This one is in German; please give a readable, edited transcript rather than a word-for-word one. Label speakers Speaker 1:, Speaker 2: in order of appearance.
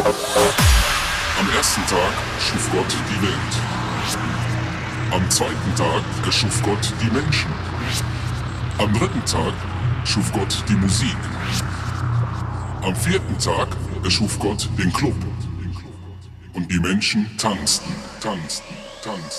Speaker 1: Am ersten Tag schuf Gott die Welt. Am zweiten Tag erschuf Gott die Menschen. Am dritten Tag schuf Gott die Musik. Am vierten Tag erschuf Gott den Club. Und die Menschen tanzten, tanzten, tanzten.